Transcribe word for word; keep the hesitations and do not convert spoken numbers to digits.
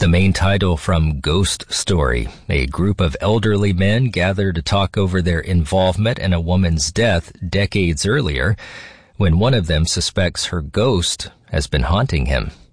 The main title from Ghost Story. A group of elderly men gather to talk over their involvement in a woman's death decades earlier, when one of them suspects her ghost has been haunting him.